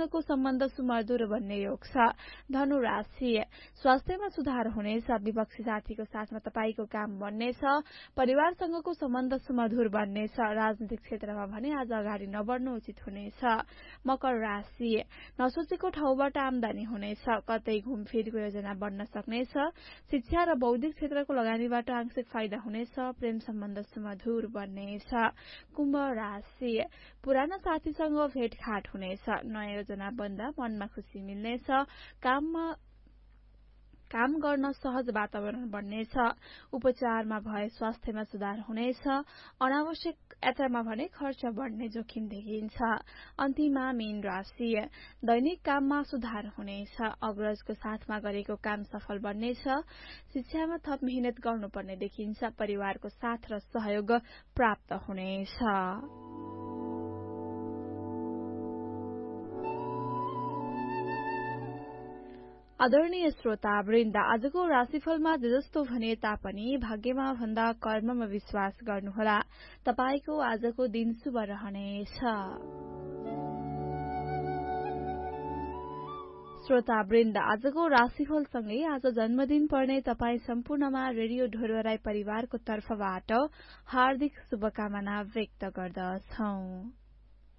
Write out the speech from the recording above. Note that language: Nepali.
परिवारसँगको सम्बन्ध सुमधुर बन्ने योग छ। धनु राशि स्वास्थ्यमा सुधार हुनेछ। विपक्षी साथीको साथमा तपाईको काम बन्नेछ। परिवारसँगको सम्बन्ध सुमधुर बन्नेछ। राजनीतिक क्षेत्रमा भने आज अगाडि नबढ्नु उचित हुनेछ। मकर राशि नसोचेको ठाउँबाट आम्दानी हुनेछ। कतै घुमफिरको योजना बन्न सक्नेछ। शिक्षा र बौद्धिक क्षेत्रको लगानीबाट आंशिक फाइदा हुनेछ। प्रेम सम्बन्ध सुमधुर बन्नेछ। कुम्भ राशि पुराना साथीसँग भेटघाट हुनेछ। नयाँ योजना बन्दा मनमा खुशी मिल्नेछ। काम गर्न सहज वातावरण बन्नेछ। उपचारमा भए स्वास्थ्यमा सुधार हुनेछ। अनावश्यक यात्रामा भने खर्च बढ्ने जोखिम देखिन्छ। अन्तिममा मीन राशि दैनिक काममा सुधार हुनेछ। अग्रजको साथमा गरेको काम सफल बन्नेछ। शिक्षामा थप मेहनत गर्नुपर्ने देखिन्छ। परिवारको साथ र सहयोग प्राप्त हुनेछ। आदरणीय श्रोता वृन्द, आजको राशिफलमा जस्तो भने तापनि भाग्यमा भन्दा कर्ममा विश्वास गर्नुहोला। तपाईको आजको दिन शुभ रहनेछ। श्रोता वृन्द, आजको राशिफल सँगै आज जन्मदिन पर्ने तपाई सम्पूर्णमा रेडियो ढोरवराई परिवारको तर्फबाट हार्दिक शुभकामना व्यक्त गर्दछौं।